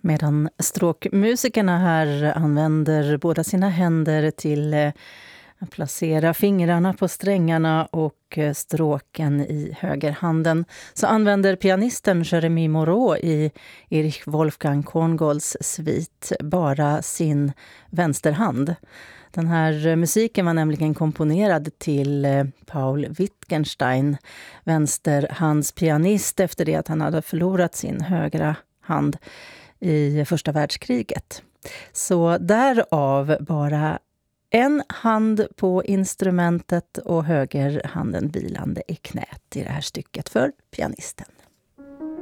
Medan stråkmusikerna här använder båda sina händer till att placera fingrarna på strängarna och stråken i högerhanden, så använder pianisten Jérémy Moreau i Erich Wolfgang Korngolds svit bara sin vänsterhand. Den här musiken var nämligen komponerad till Paul Wittgenstein, vänsterhandspianist, efter det att han hade förlorat sin högra hand i första världskriget. Så därav bara en hand på instrumentet och högerhanden vilande i knät i det här stycket för pianisten.